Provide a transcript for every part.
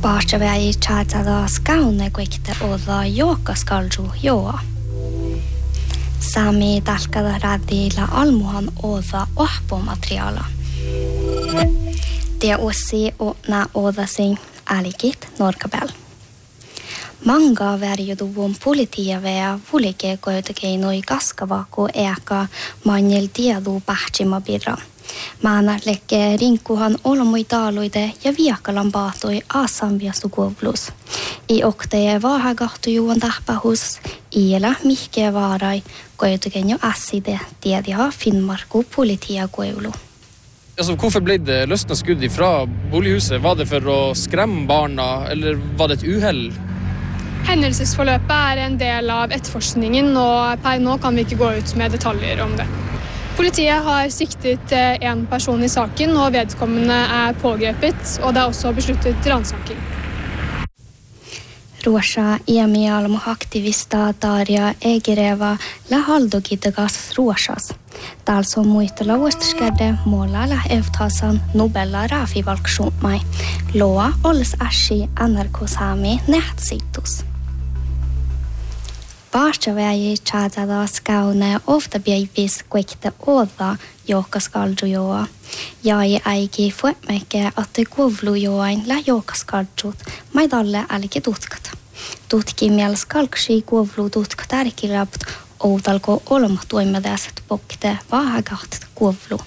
Paartavei chatsada skaune kuikte olla joukaskalju joa. Sami talkada radilla almuhan olla ohpomateriaala. Det ossi na odasin alikit norkabel. Manga värjuduvun politiavea vulike koitakeinoi kaskavaku eka manjel tieduu pähtsima birra. Maana lekke rinkkuhan olmui taaluide ja viakalan paatui aasamviastukuvlus. I okteje vaahagahtu juon tahpahus, iela mihkeä vaarai, koituken jo asside tiediha Finnmarku politiakuevlu. Altså, hvorfor ble det løsnet skudd ifra bolighuset? Var det for å skremme barna, eller var det et uheld? Hendelsesforløpet er en del av etterforskningen, og per nå kan vi ikke gå ut med detaljer om det. Politiet har siktet en person i saken, og vedkommende er pågrepet, og det er også besluttet ransaking. Ruosa Iemialmo aktivista Darja Egereva la haldogitagas Ruosas. Talso muistella vuostaskädde muolla eftasan Nobela rafivalksuutmai. Loa olles ashi NRK-saami nähtsitus. Paartavei chatsada skaune ofta bjeivis kuikte olla joukaskaljujoa. Jäi äiki fuetmeke atte kuvlujoain la joukaskaljut maidalle älki tutkata. Tutki mieles kalksi kuvlu tutka tärkirapt outalko olmatuimedeset pokte vaahagahtet kuvlu.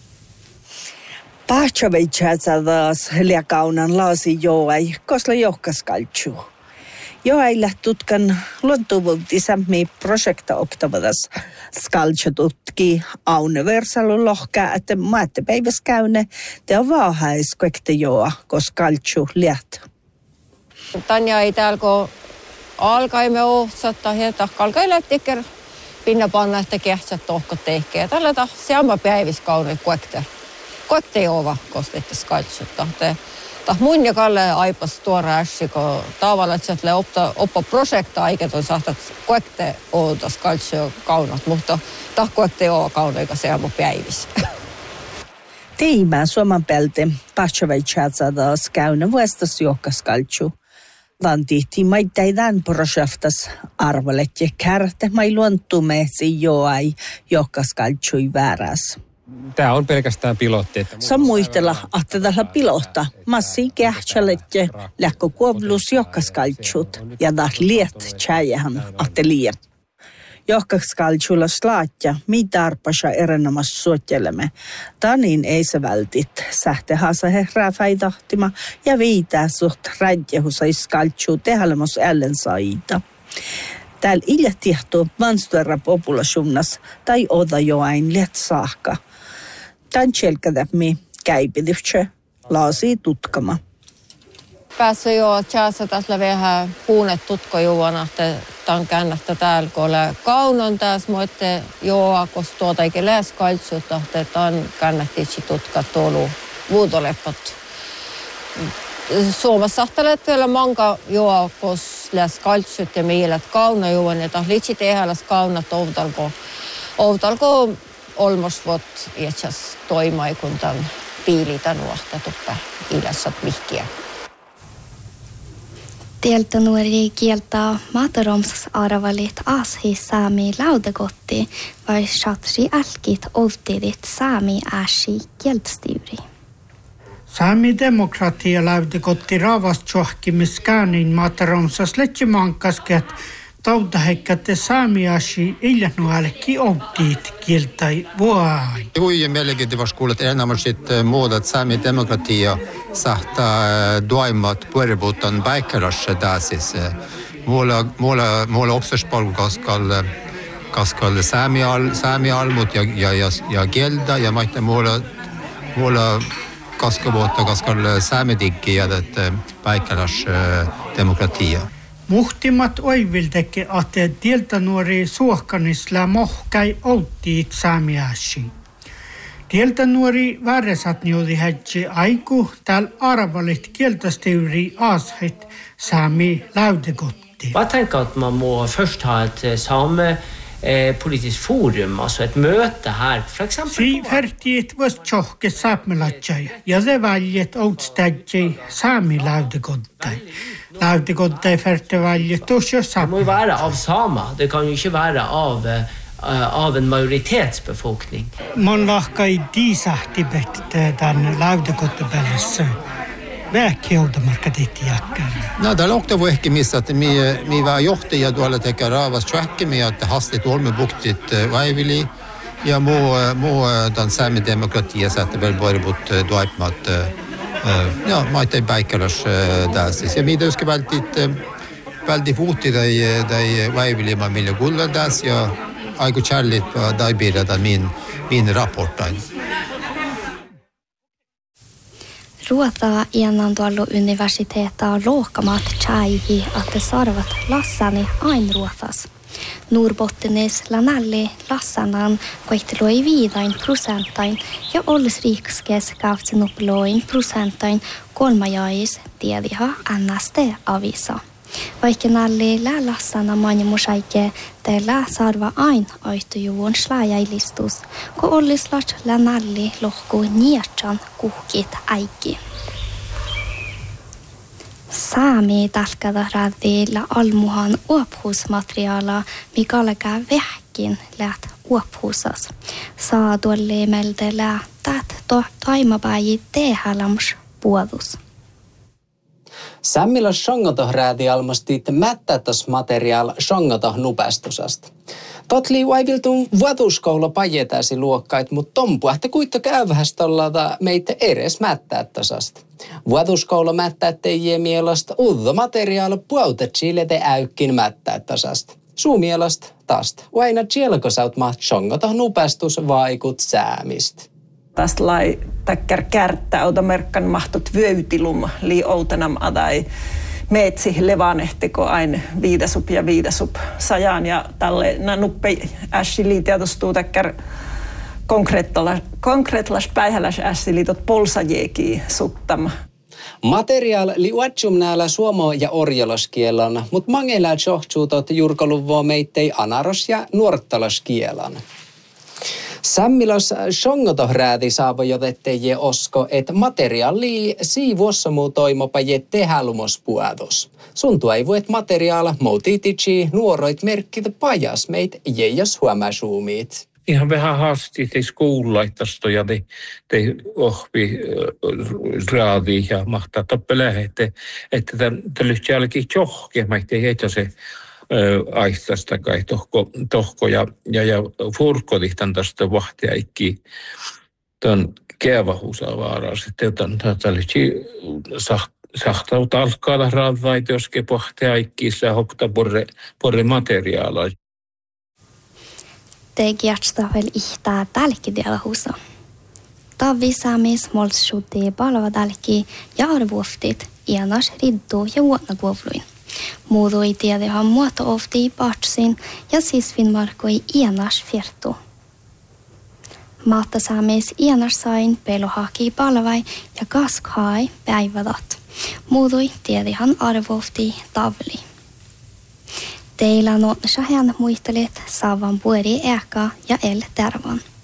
Paartavei chatsada liakaunan laasi joai kosla joukaskalju. Joailla tutkan luontuvultisemmin projekta oktavadas skaltsa tutki universalu lohkaa, että maatte päiväs käyne, te on vaahais kuekte joa, koska skaltsu liät. Tanja ei täällä alkaimme ohtsata, että alkai lähtiker pinna panna, että kehtsät tohko tehkeä. Tällä seama päiväs kaune kuekte joa, koska että skaltsutta. Mun ja Kalle aipas tuora ässi, kun tavallaan että oppa projekta aiketon sahtat kuekte ootas kaltsio kaunat, mutta kuekte oo kaunoika se aamu päivis. Teimää Suomen pelte Paartavei chatsadas käynä vuostas joukaskaltsu. Vantihti maittaidan projektas arvalet ja kärte mai luontumeesi joai joukaskaltsui vääräs. Tämä on pelkästään pilotti. Som muistella, että tällä pilota massi kähtsäletje lähkö kuovlus joukaskaltsut ja taas liet tjäjähän attelie. Joukaskaltsulla slaatja, mi tarpasa erinomas suotjelemme. Tanin ei se vältit. Sähtehasa rääfäidahtima ja viitää suht rädjehusai skaltsu tehälemos ällen saita. Täällä ilja tiehtuu vanstuerra populationas tai oda joain liet saakka. Tän tjelkädämi käipidyhtsä laasi tutkama. Päässä jo tjäässä tässä vähän puunet tutkojuona, että tämän käännästä täällä, kun ole kaunon tässä, mutta joo, koska tuota eikä lähes kaltsutta, että tämän käännättiin tutkat tuolu vuutoleppat. Suomessa sahtelet vielä manka joo, koska lähes kaltsut ja mielet kaunojuon, että litsi tehäläs kaunat outalko olmosvot iätsäs toimai, kun tämän piilitän uahtetuppa ilässät vihkiä. Tieltä nuori kieltä mataromsas aravalit ashi saami laudagotti vai shatri alkit oltidit saami ashi kieltstyyri. Saami demokratia laudagotti ravast johkimiskäänin mataromsas letjimankasket tautahekkätte saami ashi iljanualki oltit kieltäi vuoain. Hui mielenkiintoista var kuulet enemmänsit muodat saami demokratia sahta doimat puerbutan baikaras dasis. Muola opserspalku kaskal saami almut ja kieltä ja maitte muola kaskal saami diggi ja baikaras demokratia. Muhtimat oivildeke, että tieltä nuori suohkanisla mohkai outtiit saamiaasi. Tieltä nuori vääräsat niudi hätsi aiku täällä arvalit kieltästyyri aashit saami laudegotti. Jag tänker att man må först ha ett politiskt forum, alltså ett möte här för exempel. Si fertiet was tjohke saapmelatjai ja se valjet outstädjei saami laudegoddai. Laudegoddai ferte valjet tosjo Det må ju vara av sama, det kan ju inte vara av en majoritetsbefolkning. Man lahka i diisahti bet tämän laudegoddabellassa. No, täällä on ehkä missä, että mi vaan johtaja tuolla tekee raavas träkkemiä, että hastit olmebuktit vaivili ja muu tämän saamen demokratia sähtä vielä voidut tuaimat ja maittain päikkäläs tässä. Ja mitä jos välti vuotti tai vaivilimaan millä kullan tässä ja aiku charlit tai piirretään min rapportain. Ruota innan tuolla universiteetta lohkamat tjäihi, että sarvat lassani ain ruotas. Norrbottenes lanalli lassanan koihteloi 5% ja ollis riikskes kautsen upploin prosentain kolmajais tiediha NST avisa. Vaikka nalli lää lassana manjamusaike teillä sarva ain oihtujuvun slajailistus, kun ollis lat lanalli lohku nietsan kuhkit äikki. Saami talkada radilla almuhan uophuusmateriaala, mikä alkaa vähkin läht uophuusas. Saa tuolle melde lähtät toimapäi tehälams puolus. Sämmillä shangata räädialmastit mättätäs materiaal shangata nupestusast. Totli vaiviltun vuotuskoula pajetäsi luokkait, mutta tompu, että kuitta käyvähästollata meitä edes mättätäsast. Vuotuskoula mättättäjien mielestä uudta materiaal puautetsi te äykkin mättätäsast. Suumielast taast, aina tjelkosaut maht shangata nupestus vaikut säämistä. Tästä lai täkkär kärttä otamerkkan mahtot vyöytilum lii outanam adai meetsi levanehtiko ain viidasup ja viidasup sajaan ja tälle nuppe ässi liitiatustuu täkkär konkreetlas päihäläs ässi liitot polsajeeki suttam. Materiaal li uatsum näällä suomo- ja orjalaskielan, mutta mangelää johtuutot jurkaluvua meittei anaros- ja nuorttalaskielan. Sämmilos shongotohrääti saavo jotetteje osko, että materiaali siivuossa muu toimopaje tehälumospuados. Suntu ei voit materiaala moutitici nuoroit merkkitä pajas meit jeijas huomasuumiit. Ihan vähän haastit ei skoulaittasto ja te ohvi raadi ja mahtaa toppele, että tämä lyhti jälkeen johke, mä ei heitä se aistasta kai tohko ja furkodihtan tästä vahtiaikki tämän kevähuusavaaraa sitten tällaisia sahtauta alkaa raadvaita joske vahtiaikki saa hokta porre materiaalaa. Tegiätstä vielä ihtää tälkidialahuusa. Tavi saamis molssuutti palava tälki ja arvuoftit ienas riddu ja vuotnakuovluin. Muutui tiedehan muoto ofti patsin ja sisvin markoi ienas fiertu. Maatta saamis ienas sain pelohaki palvai ja kaskhai päivädat. Muutui tiedehan arvofti tavli. Teillä on shahan muistelet saavan pueri eka ja el tervan.